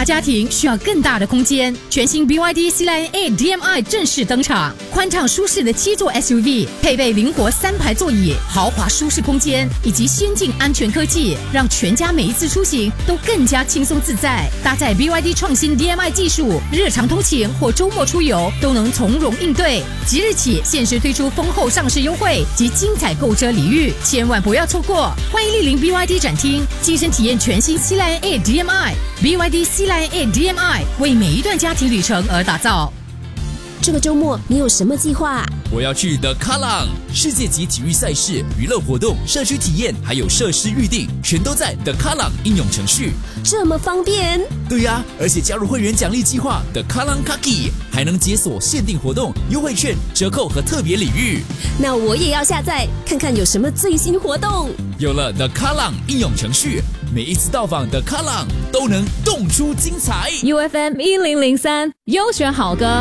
大家庭需要更大的空间，全新 BYD C-Line A DM-i 正式登场，宽敞舒适的7座 SUV， 配备灵活3排座椅，豪华舒适空间以及先进安全科技，让全家每一次出行都更加轻松自在。搭载 BYD 创新 DM-i 技术，日常通勤或周末出游都能从容应对。即日起限时推出丰厚上市优惠及精彩购车礼遇，千万不要错过！欢迎莅临 BYD 展厅，亲身体验全新 C-Line A DM-i。BYD C-Line A DM-i 为每一段家庭旅程而打造。 这个周末你有什么计划？ 我要去The Kallang， 世界级体育赛事、娱乐活动、社区体验，还有设施预定，全都在 The Kallang 应用程序。 这么方便？ 对呀，而且加入会员奖励计划 The Kallang Kaki， 还能解锁限定活动、优惠券、折扣和特别礼遇。 那我也要下载看看有什么最新活动。 有了 The Kallang 应用程序，每一次到访 The Kallang 都能动出精彩。 UFM 1003优选好歌。